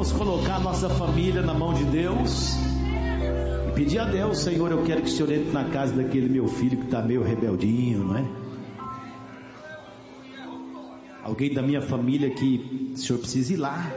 Vamos colocar nossa família na mão de Deus e pedir a Deus: Senhor, eu quero que o Senhor entre na casa daquele meu filho que está meio rebeldinho, não é? Alguém da minha família que o Senhor precisa ir lá.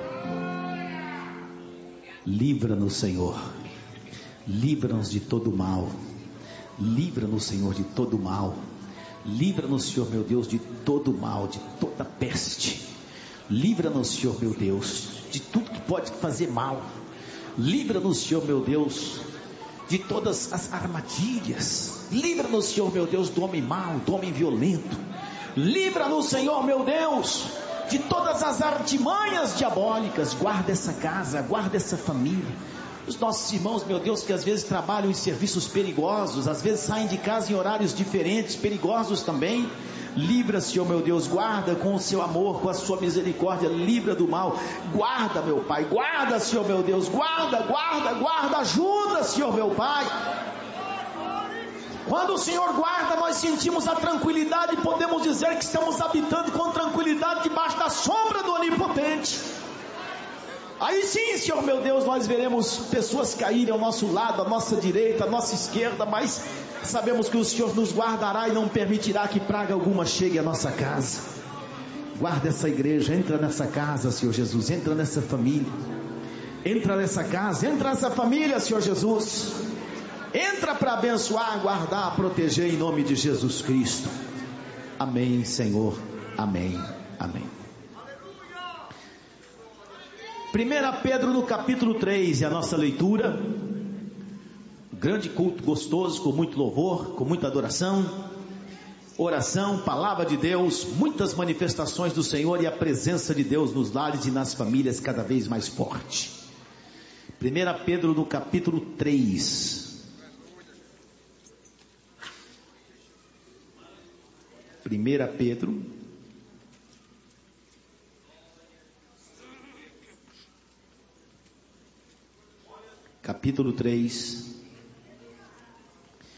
Livra-nos, Senhor. Livra-nos de todo mal. Livra-nos, Senhor, de todo mal. Livra-nos, Senhor, meu Deus, de todo mal, de toda peste. Livra-nos, Senhor, meu Deus, de tudo que pode fazer mal. Livra-nos, Senhor, meu Deus, de todas as armadilhas. Livra-nos, Senhor, meu Deus, do homem mau, do homem violento. Livra-nos, Senhor, meu Deus, de todas as artimanhas diabólicas. Guarda essa casa, guarda essa família. Os nossos irmãos, meu Deus, que às vezes trabalham em serviços perigosos, às vezes saem de casa em horários diferentes, perigosos também. Livra, Senhor, meu Deus, guarda com o seu amor, com a sua misericórdia, livra do mal. Guarda, meu Pai, guarda, Senhor, meu Deus, guarda, guarda, guarda, ajuda, Senhor, meu Pai. Quando o Senhor guarda, nós sentimos a tranquilidade e podemos dizer que estamos habitando com tranquilidade debaixo da sombra do Onipotente. Aí sim, Senhor meu Deus, nós veremos pessoas caírem ao nosso lado, à nossa direita, à nossa esquerda, mas sabemos que o Senhor nos guardará e não permitirá que praga alguma chegue à nossa casa. Guarda essa igreja, entra nessa casa, Senhor Jesus, entra nessa família, entra nessa casa, entra nessa família, Senhor Jesus. Entra para abençoar, guardar, proteger em nome de Jesus Cristo. Amém, Senhor. Amém. Amém. 1 Pedro no capítulo 3 é a nossa leitura. Grande culto gostoso, com muito louvor, com muita adoração, oração, palavra de Deus, muitas manifestações do Senhor e a presença de Deus nos lares e nas famílias cada vez mais forte. 1 Pedro no capítulo 3. 1 Pedro capítulo 3,